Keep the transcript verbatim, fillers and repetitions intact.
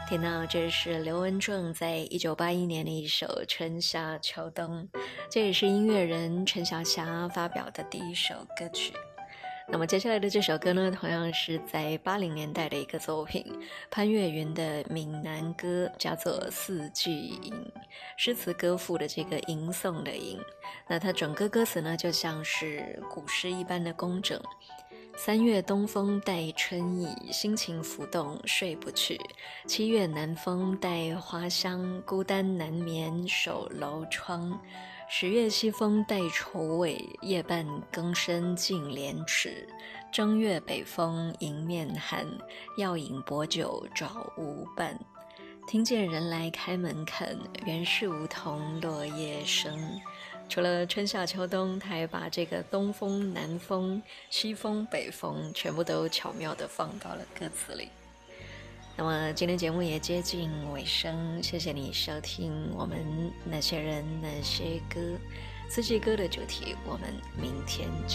听到这是刘文正在一九八一年的一首《春夏秋冬》，这也是音乐人陈小霞发表的第一首歌曲。那么接下来的这首歌呢，同样是在八零年代的一个作品，潘越云的闽南歌，叫做《四季吟》，诗词歌赋的这个吟诵的吟。那它整个歌词呢，就像是古诗一般的工整。三月东风带春意，心情浮动睡不去。七月南风带花香，孤单难眠守楼窗。十月西风带愁味，夜半更深尽廉耻。正月北风迎面寒，要饮薄酒找无伴。听见人来开门看，原是梧桐落叶声。除了春夏秋冬，他还把这个东风、南风、西风、北风全部都巧妙地放到了歌词里。那么今天节目也接近尾声，谢谢你收听我们那些人那些歌四季歌的主题，我们明天见。